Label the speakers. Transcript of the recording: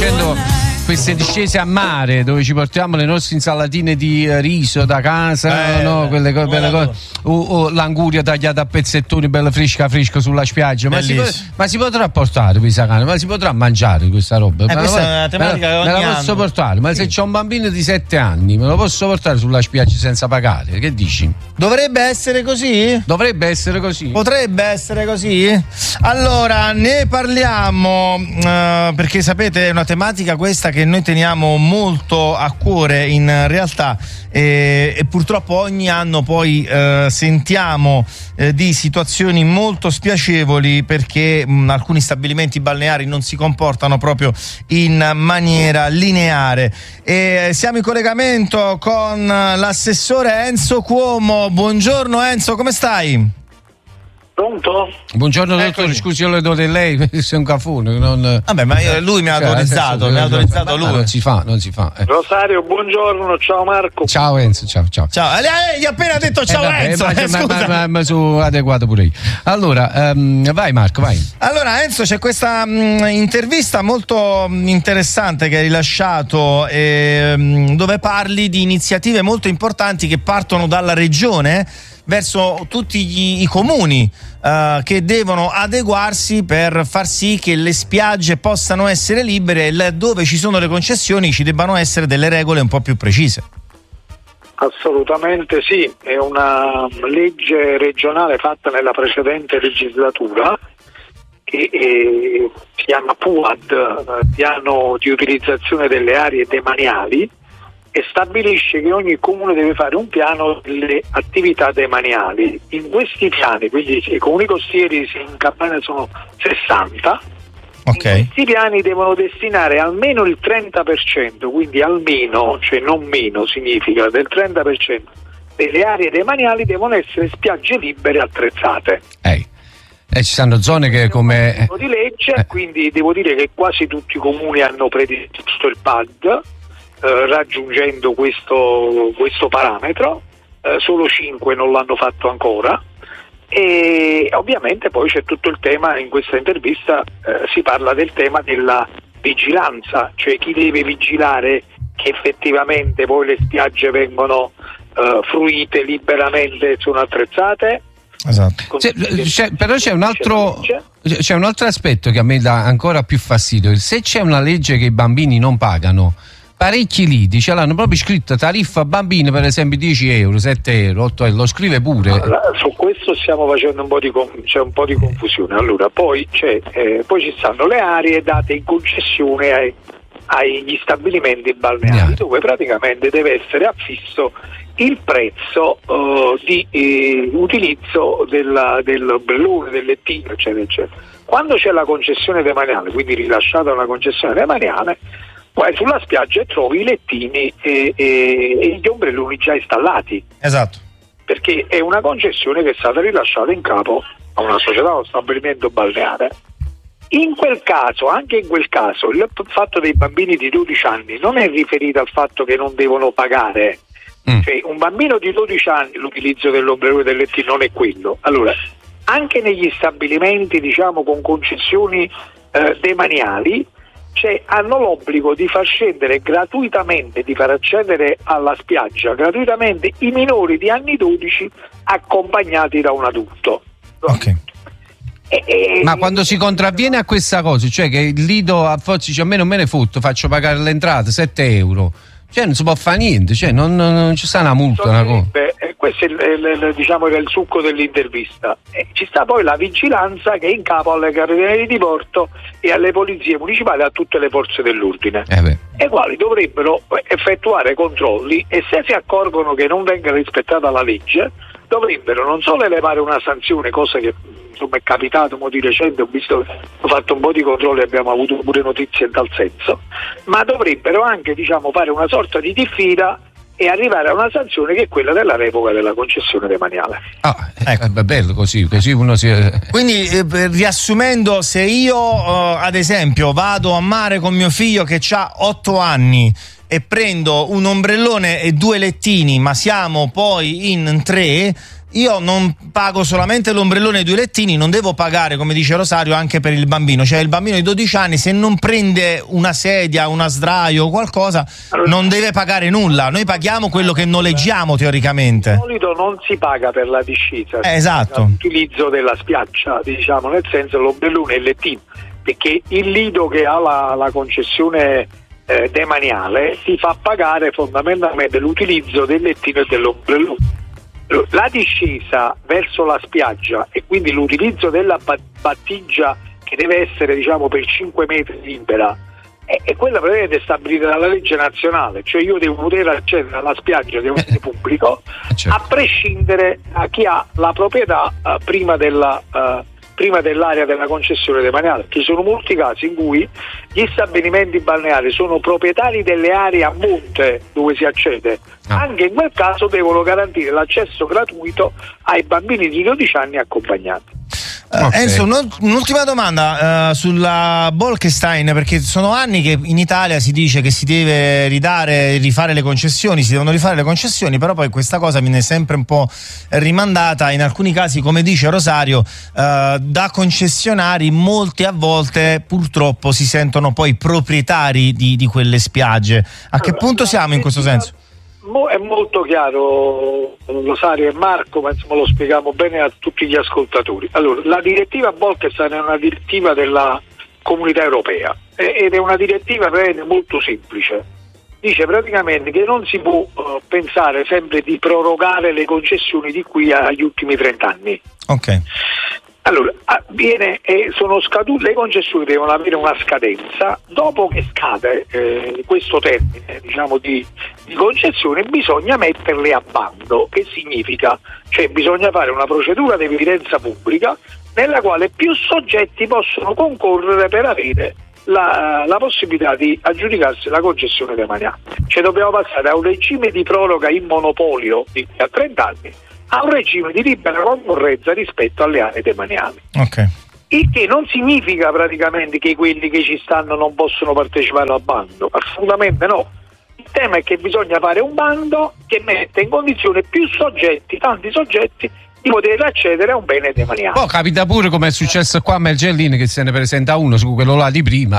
Speaker 1: facendo queste discese a mare dove ci portiamo le nostre insalatine di riso da casa, no? Quelle belle cose, o l'anguria tagliata a pezzettoni, bella fresca sulla spiaggia. Ma si potrà portare questa carne? Ma si potrà mangiare questa roba?
Speaker 2: Questa è una tematica che ogni
Speaker 1: me la posso portare? Ma se c'ho un bambino di 7 anni, me lo posso portare sulla spiaggia senza pagare? Che dici?
Speaker 2: Dovrebbe essere così?
Speaker 1: Dovrebbe essere così.
Speaker 2: Potrebbe essere così? Allora, ne parliamo perché sapete è una tematica questa che noi teniamo molto a cuore in realtà e purtroppo ogni anno poi sentiamo di situazioni molto spiacevoli perché alcuni stabilimenti balneari non si comportano proprio in maniera lineare. Siamo in collegamento con l'assessore Enzo Cuomo. Buongiorno Enzo, come stai?
Speaker 3: Pronto?
Speaker 1: Buongiorno dottore, scusi, io le do di lei, sei un cafone.
Speaker 2: Vabbè, ma lui mi ha autorizzato, lui. Non si fa.
Speaker 3: Rosario, buongiorno, ciao Marco.
Speaker 1: Ciao Enzo, ciao.
Speaker 2: Gli ha appena detto ciao Enzo.
Speaker 1: Ma sono adeguato pure io. Allora, vai Marco, vai.
Speaker 2: Allora Enzo, c'è questa intervista molto interessante che hai rilasciato dove parli di iniziative molto importanti che partono dalla regione verso tutti i comuni che devono adeguarsi per far sì che le spiagge possano essere libere e dove ci sono le concessioni ci debbano essere delle regole un po' più precise.
Speaker 3: Assolutamente sì, è una legge regionale fatta nella precedente legislatura che si chiama PUAD, piano di utilizzazione delle aree demaniali, e stabilisce che ogni comune deve fare un piano delle attività demaniali. In questi piani, quindi i comuni costieri in Campania sono 60,
Speaker 2: okay.
Speaker 3: In questi piani devono destinare almeno il 30%, quindi almeno, cioè non meno significa, del 30% delle aree demaniali devono essere spiagge libere attrezzate.
Speaker 1: Ci sono zone che come...
Speaker 3: di legge, quindi devo dire che quasi tutti i comuni hanno predisposto il PAD, raggiungendo questo parametro, solo 5 non l'hanno fatto ancora, e ovviamente poi c'è tutto il tema. In questa intervista si parla del tema della vigilanza, cioè chi deve vigilare che effettivamente poi le spiagge vengono fruite liberamente, sono attrezzate.
Speaker 2: Esatto.
Speaker 1: Però c'è un altro aspetto che a me dà ancora più fastidio. Se c'è una legge che i bambini non pagano, parecchi lidi ce l'hanno proprio scritto tariffa bambini, per esempio 10 euro, 7 euro, 8 euro, lo scrive pure.
Speaker 3: Su questo stiamo facendo c'è un po' di confusione. Allora, poi ci stanno le aree date in concessione agli stabilimenti balneari, dove praticamente deve essere affisso il prezzo di utilizzo dell'ombrellone, del lettino, eccetera, eccetera. Quando c'è la concessione demaniale, quindi rilasciata una concessione demaniale, vai sulla spiaggia e trovi i lettini e gli ombrelloni già installati.
Speaker 2: Esatto.
Speaker 3: Perché è una concessione che è stata rilasciata in capo a una società o stabilimento balneare. Anche in quel caso, il fatto dei bambini di 12 anni non è riferito al fatto che non devono pagare. Cioè, un bambino di 12 anni, l'utilizzo dell'ombrellone e del lettino non è quello. Allora, anche negli stabilimenti, diciamo, con concessioni demaniali, hanno l'obbligo di far scendere gratuitamente, di far accedere alla spiaggia gratuitamente i minori di anni 12 accompagnati da un adulto.
Speaker 2: Ok.
Speaker 1: Ma quando si contravviene a questa cosa, cioè che il lido a forza dice a me non me ne fotto, faccio pagare l'entrata 7 euro, cioè non si può fare niente, cioè non ci sta una multa, una cosa.
Speaker 3: Questo era il succo dell'intervista. Ci sta poi la vigilanza che è in capo alle carabinieri di porto e alle polizie municipali e a tutte le forze dell'ordine, i quali dovrebbero effettuare controlli, e se si accorgono che non venga rispettata la legge dovrebbero non solo elevare una sanzione, cosa che insomma è capitato di recente, ho fatto un po' di controlli e abbiamo avuto pure notizie in tal senso, ma dovrebbero anche fare una sorta di diffida e arrivare a una sanzione che è quella della revoca della concessione demaniale.
Speaker 1: Ecco, è bello così uno si...
Speaker 2: Quindi riassumendo, se io ad esempio vado a mare con mio figlio che ha 8 anni e prendo un ombrellone e 2 lettini, ma siamo poi in 3, io non pago solamente l'ombrellone e i 2 lettini, non devo pagare, come dice Rosario, anche per il bambino. Cioè il bambino di 12 anni, se non prende una sedia, una sdraio o qualcosa, non deve pagare nulla. Noi paghiamo quello che noleggiamo teoricamente.
Speaker 3: Di solito non si paga per la discesa,
Speaker 2: esatto,
Speaker 3: l'utilizzo della spiaggia, diciamo, nel senso l'ombrellone e il lettino, perché il lido che ha la concessione demaniale ti fa pagare fondamentalmente l'utilizzo del lettino e dell'ombrellone. La discesa verso la spiaggia e quindi l'utilizzo della battigia, che deve essere, diciamo, per 5 metri libera, è quella praticamente stabilita dalla legge nazionale, cioè io devo poter accedere alla spiaggia di un ente pubblico,
Speaker 1: certo,
Speaker 3: a prescindere da chi ha la proprietà prima dell'area della concessione demaniale. Ci sono molti casi in cui gli stabilimenti balneari sono proprietari delle aree a monte dove si accede. Anche in quel caso devono garantire l'accesso gratuito ai bambini di 12 anni accompagnati.
Speaker 2: Enzo, un'ultima domanda sulla Bolkestein, perché sono anni che in Italia si dice che si deve rifare le concessioni, si devono rifare le concessioni, però poi questa cosa viene sempre un po' rimandata, in alcuni casi, come dice Rosario, da concessionari. Molti a volte purtroppo si sentono poi proprietari di quelle spiagge. A che punto siamo in questo senso?
Speaker 3: È molto chiaro, Rosario e Marco, ma insomma lo spieghiamo bene a tutti gli ascoltatori. Allora, la direttiva Bolkestein è una direttiva della Comunità Europea ed è una direttiva molto semplice. Dice praticamente che non si può pensare sempre di prorogare le concessioni di qui agli ultimi 30 anni.
Speaker 2: Ok.
Speaker 3: Allora, sono scadute, le concessioni devono avere una scadenza. Dopo che scade questo termine, diciamo, di concessione, bisogna metterle a bando. Che significa? Cioè bisogna fare una procedura di evidenza pubblica nella quale più soggetti possono concorrere per avere la possibilità di aggiudicarsi la concessione demaniale. Cioè dobbiamo passare da un regime di proroga in monopolio a 30 anni a un regime di libera concorrenza rispetto alle aree demaniali.
Speaker 2: Okay.
Speaker 3: Il che non significa praticamente che quelli che ci stanno non possono partecipare al bando, assolutamente no. Il tema è che bisogna fare un bando che mette in condizione più soggetti, tanti soggetti, di poter accedere a un bene demaniale.
Speaker 1: Poi capita pure, come è successo qua a Mergellini, che se ne presenta uno su quello là di prima